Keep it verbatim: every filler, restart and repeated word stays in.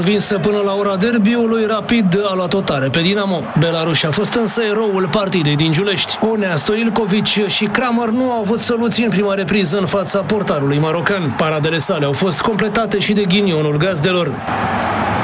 Învinsă până la ora derbiului, Rapid a luat o tare pe Dinamo. Belaruș a fost însă eroul partidei din Giulești. Onea, Stoilkovic și Kramer nu au avut soluții în prima repriză în fața portarului marocan. Paradele sale au fost completate și de ghinionul gazdelor.